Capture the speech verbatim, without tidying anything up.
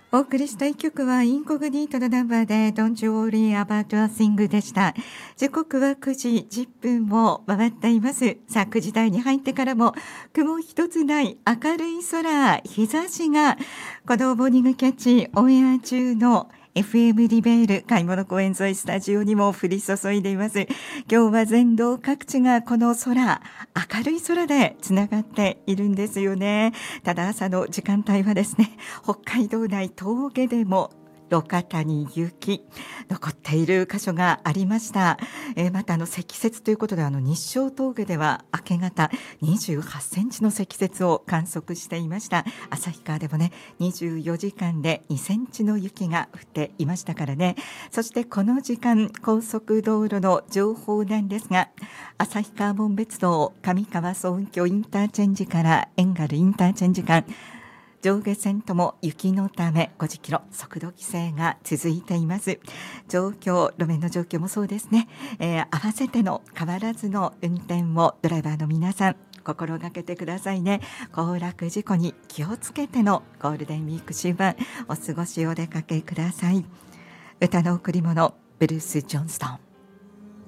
お送りした一曲はインコグニートのナンバーで Don't You Worry About a Thing でした。時刻はくじじゅっぷんを回っています。さあくじ台に入ってからも雲一つない明るい空、日差しがこのモーニングキャッチオンエア中のエフエム リベール買い物公園沿いスタジオにも降り注いでいます。今日は全道各地がこの空、明るい空でつながっているんですよね。ただ朝の時間帯はですね、北海道内峠でも路肩に雪残っている箇所がありました。えー、またあの積雪ということで、あの日照峠では明け方にじゅうはちセンチの積雪を観測していました。旭川でもねにじゅうよじかんでにセンチの雪が降っていましたからね。そしてこの時間高速道路の情報なんですが、旭川紋別道上川総運橋インターチェンジから遠軽インターチェンジ間、上下線とも雪のためごじゅっキロ速度規制が続いています。状況、路面の状況もそうですね、えー、合わせての変わらずの運転をドライバーの皆さん心がけてくださいね。行楽事故に気をつけてのゴールデンウィーク終盤お過ごしお出かけください。歌の贈り物、ブルース・ジョンストン。